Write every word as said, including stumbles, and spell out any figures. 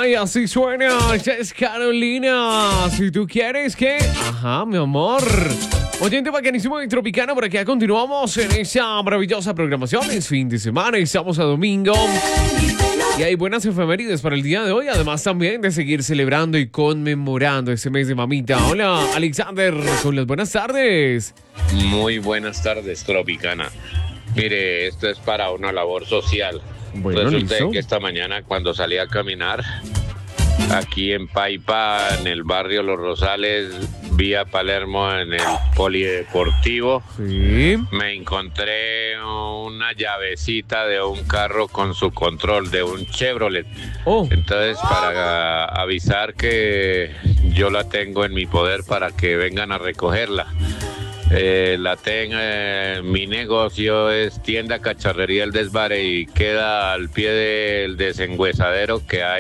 Ay, así suena. Es Carolina. Si tú quieres que. Ajá, mi amor. Oyente bacanísimo y tropicano, por aquí continuamos en esa maravillosa programación. Es fin de semana y estamos a domingo. Y hay buenas efemérides para el día de hoy. Además también de seguir celebrando y conmemorando este mes de mamita. Hola, Alexander, con las buenas tardes. Muy buenas tardes, tropicana. Mire, esto es para una labor social. Bueno, Resulta listo. que esta mañana cuando salí a caminar aquí en Paipa, en el barrio Los Rosales, vía Palermo, en el polideportivo, Sí. me encontré una llavecita de un carro con su control, de un Chevrolet. Oh, Entonces, para avisar que yo la tengo en mi poder para que vengan a recogerla. Eh, la tengo, eh, mi negocio es tienda cacharrería El Desvare y queda al pie del desengüesadero que hay